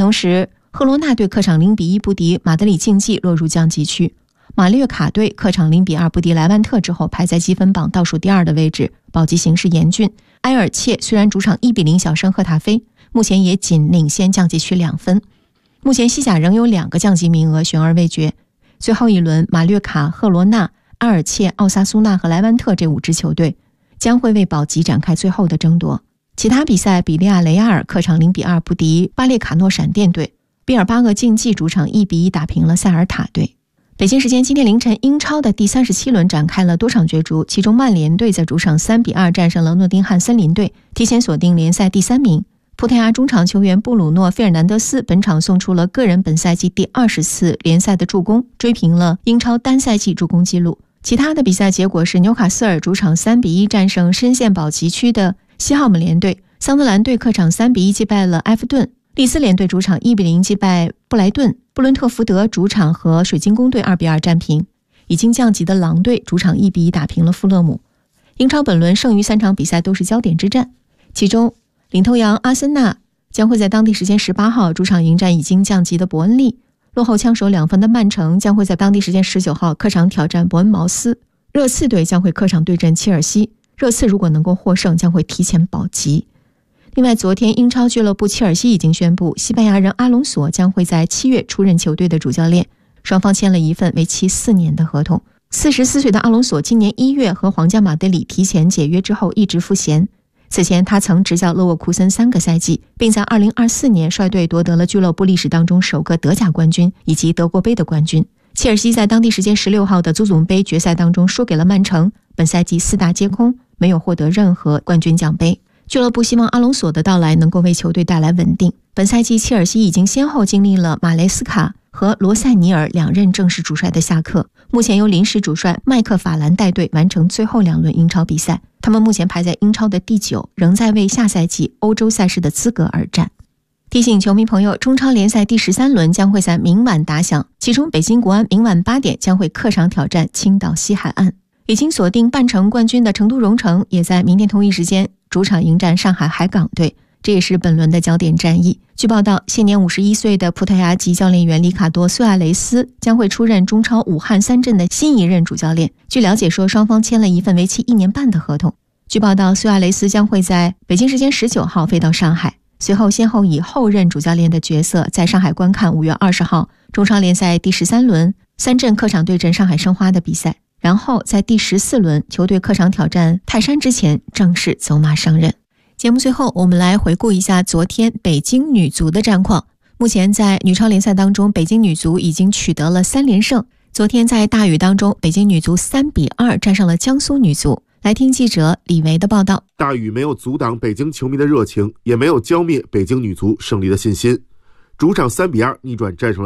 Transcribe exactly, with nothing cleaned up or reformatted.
同时，赫罗纳队客场零比一不敌马德里竞技，落入降级区。马略卡队客场零比二不敌莱万特之后，排在积分榜倒数第二的位置，保级形势严峻。埃尔切虽然主场一比零小胜赫塔菲，目前也仅领先降级区两分。目前西甲仍有两个降级名额悬而未决，最后一轮马略卡、赫罗纳、埃尔切、奥萨苏纳和莱万特这五支球队将会为保级展开最后的争夺。其他比赛，比利亚雷亚尔客场零比二不敌巴列卡诺闪电队，毕尔巴鄂竞技主场一比一打平了塞尔塔队。北京时间今天凌晨，英超的第三十七轮展开了多场角逐，其中曼联队在主场三比二战胜了诺丁汉森林队，提前锁定联赛第三名。葡萄牙中场球员布鲁诺·费尔南德斯本场送出了个人本赛季第二十次联赛的助攻，追平了英超单赛季助攻纪录。其他的比赛结果是纽卡斯尔主场三比一战胜深陷保级区的西汉姆联队，桑德兰队客场三比一击败了埃弗顿，利兹联队主场一比零击败布莱顿，布伦特福德主场和水晶宫队二比二战平，已经降级的狼队主场一比一打平了富勒姆。英超本轮剩余三场比赛都是焦点之战，其中领头羊阿森纳将会在当地时间十八号主场迎战已经降级的伯恩利，落后枪手两分的曼城将会在当地时间十九号客场挑战伯恩茅斯，热刺队将会客场对阵切尔西，热刺如果能够获胜将会提前保级。另外，昨天英超俱乐部切尔西已经宣布，西班牙人阿隆索将会在七月出任球队的主教练，双方签了一份为期四年的合同。四十四岁的阿隆索今年一月和皇家马德里提前解约之后一直赋闲，此前他曾执教勒沃库森三个赛季，并在二零二四年率队夺得了俱乐部历史当中首个德甲冠军以及德国杯的冠军。切尔西在当地时间十六号的足总杯决赛当中输给了曼城，本赛季四大皆空，没有获得任何冠军奖杯。俱乐部希望阿隆索的到来能够为球队带来稳定。本赛季切尔西已经先后经历了马雷斯卡和罗塞尼尔两任正式主帅的下课，目前由临时主帅麦克法兰带队完成最后两轮英超比赛，他们目前排在英超的第九，仍在为下赛季欧洲赛事的资格而战。提醒球迷朋友，中超联赛第十三轮将会在明晚打响，其中北京国安明晚八点将会客场挑战青岛西海岸。已经锁定半程冠军的成都蓉城也在明天同一时间主场迎战上海海港队，这也是本轮的焦点战役。据报道，现年五十一岁的葡萄牙籍教练员里卡多·苏亚雷斯将会出任中超武汉三镇的新一任主教练。据了解说，双方签了一份为期一年半的合同。据报道，苏亚雷斯将会在北京时间十九号飞到上海，随后先后以后任主教练的角色在上海观看五月二十号中超联赛第十三轮三镇客场对阵上海申花的比赛，然后在第十四轮球队客场挑战泰山之前正式走马上任。节目最后，我们来回顾一下昨天北京女足的战况。目前在女超联赛当中，北京女足已经取得了三连胜。昨天在大雨当中，北京女足三比二战胜了江苏女足。来听记者李维的报道。 大雨没有阻挡北京球迷的热情，也没有浇灭北京女足胜利的信心。主场三比二逆转战胜了